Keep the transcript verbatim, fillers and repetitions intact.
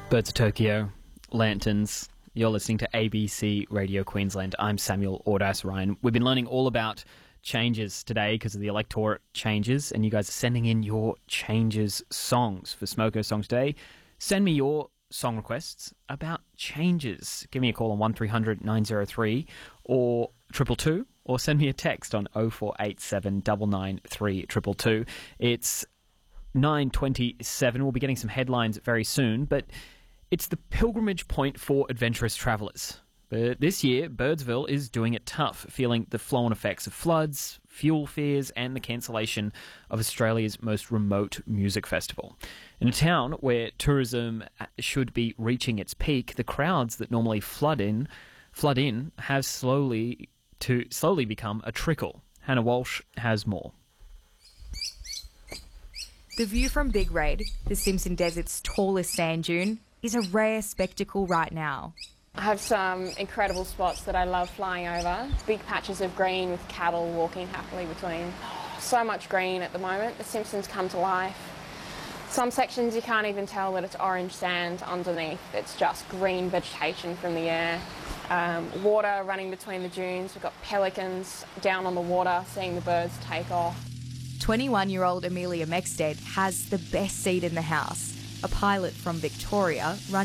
Birds of Tokyo, Lanterns. You're listening to A B C Radio Queensland. I'm Samuel Ordas Ryan. We've been learning all about changes today because of the electorate changes, and you guys are sending in your changes songs for Smoko Song Today. Send me your song requests about changes. Give me a call on one three hundred nine oh three or triple two, or send me a text on oh four eight seven nine nine three two two two. It's nine twenty-seven. We'll be getting some headlines very soon, but it's the pilgrimage point for adventurous travellers. But this year, Birdsville is doing it tough, feeling the flow-on effects of floods, fuel fears, and the cancellation of Australia's most remote music festival. In a town where tourism should be reaching its peak, the crowds that normally flood in, flood in have slowly to slowly become a trickle. Hannah Walsh has more. The view from Big Red, the Simpson Desert's tallest sand dune, is a rare spectacle right now. I have some incredible spots that I love flying over. Big patches of green with cattle walking happily between. So much green at the moment. The Simpsons come to life. Some sections you can't even tell that it's orange sand underneath. It's just green vegetation from the air. Um, water running between the dunes. We've got pelicans down on the water, seeing the birds take off. twenty-one-year-old Amelia Mexted has the best seat in the house. A pilot from Victoria running